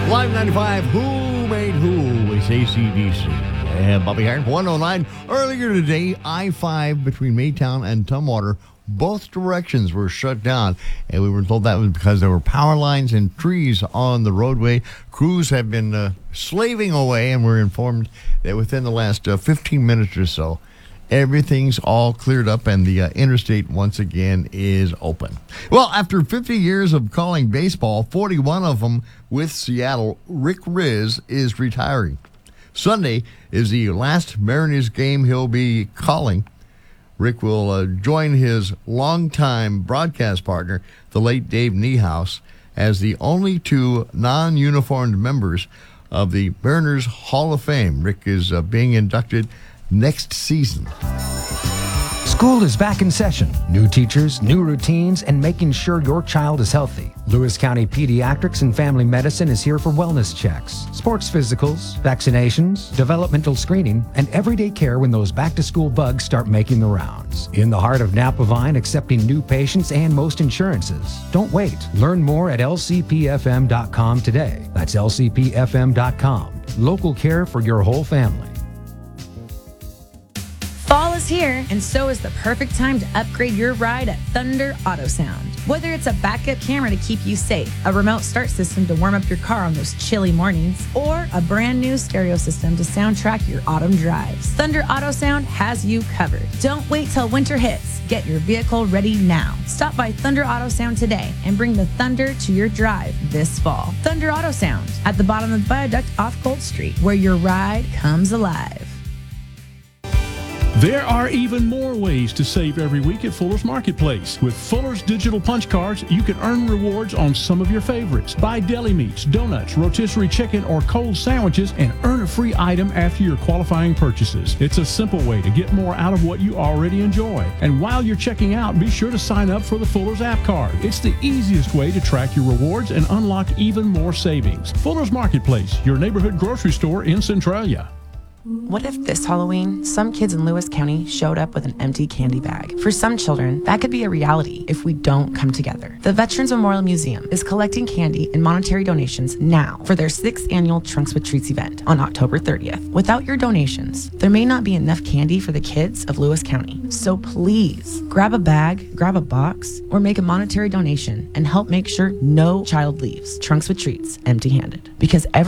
Live 95, Who Made Who is AC/DC. And Bobby Hart, 109. Earlier today, I-5 between Maytown and Tumwater, both directions were shut down. And we were told that was because there were power lines and trees on the roadway. Crews have been slaving away, and we're informed that within the last 15 minutes or so, everything's all cleared up, and the interstate once again is open. Well, after 50 years of calling baseball, 41 of them with Seattle, Rick Rizzs is retiring. Sunday is the last Mariners game he'll be calling. Rick will join his longtime broadcast partner, the late Dave Niehaus, as the only two non-uniformed members of the Mariners Hall of Fame. Rick is being inducted next season. School is back in session. New teachers, new routines, and making sure your child is healthy. Lewis County Pediatrics and Family Medicine is here for wellness checks, sports physicals, vaccinations, developmental screening, and everyday care when those back-to-school bugs start making the rounds. In the heart of Napa Vine, accepting new patients and most insurances. Don't wait. Learn more at lcpfm.com today. That's lcpfm.com. Local care for your whole family. Fall is here, and so is the perfect time to upgrade your ride at Thunder Auto Sound. Whether it's a backup camera to keep you safe, a remote start system to warm up your car on those chilly mornings, or a brand new stereo system to soundtrack your autumn drives, Thunder Auto Sound has you covered. Don't wait till winter hits. Get your vehicle ready now. Stop by Thunder Auto Sound today and bring the thunder to your drive this fall. Thunder Auto Sound at the bottom of the viaduct off Gold Street, where your ride comes alive. There are even more ways to save every week at Fuller's Marketplace. With Fuller's digital punch cards, you can earn rewards on some of your favorites. Buy deli meats, donuts, rotisserie chicken, or cold sandwiches and earn a free item after your qualifying purchases. It's a simple way to get more out of what you already enjoy. And while you're checking out, be sure to sign up for the Fuller's app card. It's the easiest way to track your rewards and unlock even more savings. Fuller's Marketplace, your neighborhood grocery store in Centralia. What if this Halloween, some kids in Lewis County showed up with an empty candy bag? For some children, that could be a reality if we don't come together. The Veterans Memorial Museum is collecting candy and monetary donations now for their 6th annual Trunks with Treats event on October 30th. Without your donations, there may not be enough candy for the kids of Lewis County. So please, grab a bag, grab a box, or make a monetary donation and help make sure no child leaves Trunks with Treats empty-handed. Because every